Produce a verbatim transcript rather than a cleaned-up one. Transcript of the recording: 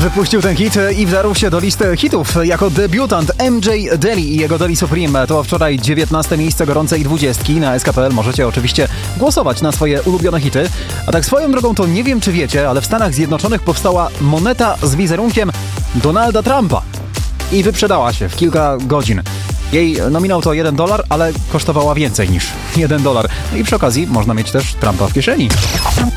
wypuścił ten hit i wdarł się do listy hitów jako debiutant M J Daly i jego Daly Supreme. To wczoraj dziewiętnaste miejsce gorącej dwudziestki. Na S K P L możecie oczywiście głosować na swoje ulubione hity. A tak swoją drogą to nie wiem, czy wiecie, ale w Stanach Zjednoczonych powstała moneta z wizerunkiem Donalda Trumpa. I wyprzedała się w kilka godzin. Jej nominał to jeden dolar, ale kosztowała więcej niż jeden dolar. No i przy okazji można mieć też Trumpa w kieszeni.